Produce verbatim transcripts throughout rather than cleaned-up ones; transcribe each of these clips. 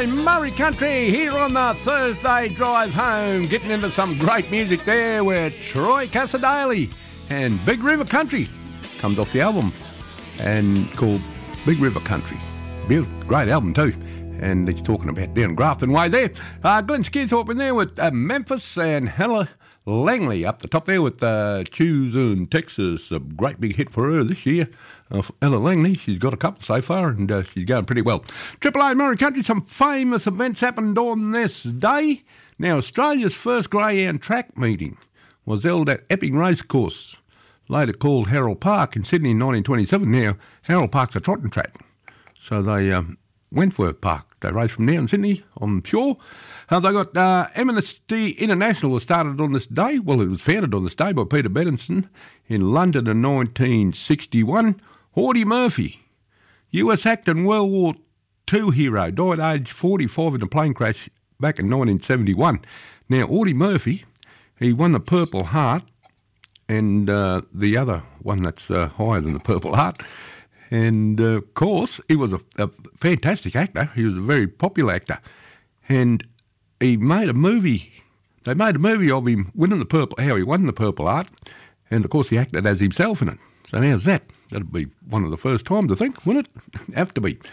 A Murray Country here on the Thursday drive home. Getting into some great music there with Troy Cassar-Daley and Big River Country. Comes off the album and called Big River Country. Beautiful, great album too. And he's talking about down Grafton Way there. Uh, Glenn Skeethorpe in there with uh, Memphis and Hella Langley up the top there with uh, Choosing Texas. A great big hit for her this year. Uh, for Ella Langley, she's got a couple so far and uh, she's going pretty well. Triple A Murray Country, some famous events happened on this day. Now, Australia's first greyhound track meeting was held at Epping Racecourse, later called Harold Park in Sydney in nineteen twenty-seven. Now, Harold Park's a trotting track, so they um, Wentworth Park. They raced from there in Sydney, I'm sure. Uh, they got uh, Amnesty International was started on this day. Well, it was founded on this day by Peter Benenson in London in nineteen sixty-one. Audie Murphy, U S actor and World War Two hero, died aged forty-five in a plane crash back in nineteen seventy-one. Now, Audie Murphy, he won the Purple Heart and uh, the other one that's uh, higher than the Purple Heart. And, uh, of course, he was a, a fantastic actor. He was a very popular actor. And he made a movie. They made a movie of him winning the Purple, how he won the Purple Heart. And, of course, he acted as himself in it. So how's that? That'd be one of the first times, I think, wouldn't it? Have to be.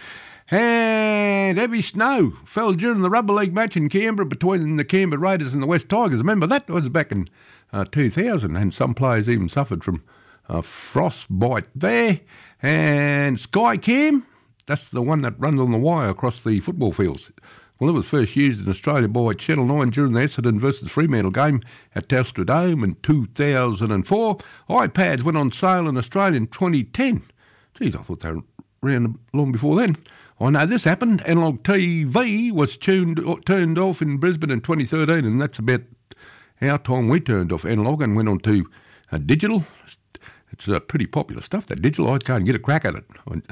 And heavy snow fell during the Rugby League match in Canberra between the Canberra Raiders and the West Tigers. Remember that? That was back in uh, two thousand, and some players even suffered from uh, frostbite there. And Skycam, that's the one that runs on the wire across the football fields. Well, it was first used in Australia by Channel nine during the Essendon versus Fremantle game at Telstra Dome in two thousand four. iPads went on sale in Australia in twenty ten. Geez, I thought they were around long before then. I know this happened. Analog T V was tuned, turned off in Brisbane in twenty thirteen, and that's about our time we turned off analog and went on to uh, digital. It's uh, pretty popular stuff, that digital. I can't get a crack at it.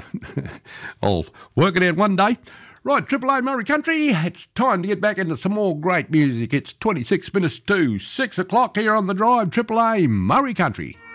I'll work it out one day. Right, Triple A Murray Country, it's time to get back into some more great music. It's twenty-six minutes to six o'clock here on The Drive, Triple A Murray Country.